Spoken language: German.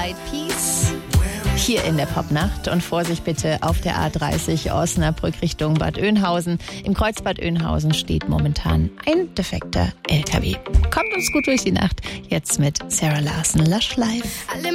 Peace hier in der Popnacht und Vorsicht bitte auf der A30 Osnabrück Richtung Bad Oeynhausen. Im Kreuz Bad Oeynhausen steht momentan ein defekter LKW. Kommt uns gut durch die Nacht. Jetzt mit Sarah Larson, Lush Life.